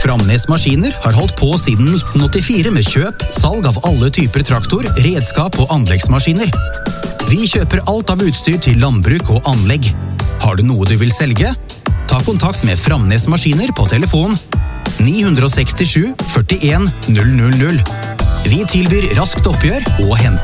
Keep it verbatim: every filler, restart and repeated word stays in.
Framnes Maskiner har holdt på siden nitten åttifire med kjøp, salg av alle typer traktor, redskap og anleggsmaskiner. Vi kjøper alt av utstyr til landbruk og anlegg. Har du noe du vil selge? Ta kontakt med Framnes Maskiner på telefon ni seks sju, førtien, null null null. Vi tilbyr raskt oppgjør og henter